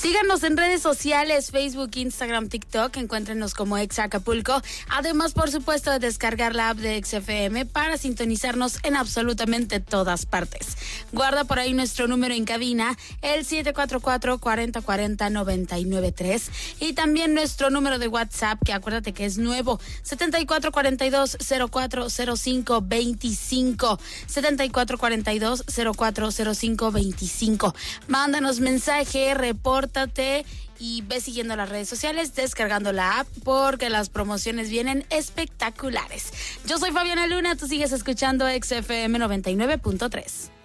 Síganos en redes sociales, Facebook, Instagram, TikTok. Encuéntrenos como Exa Acapulco. Además, por supuesto, de descargar la app de XFM para sintonizarnos en absolutamente todas partes. Guarda por ahí nuestro número en cabina, el 744-4040-993. Y también nuestro número de WhatsApp, que acuérdate que es nuevo, 7442-040525. 7442-040525. Mándanos mensaje, repórtate y ve siguiendo las redes sociales, descargando la app, porque las promociones vienen espectaculares. Yo soy Fabiana Luna, tú sigues escuchando XFM 99.3.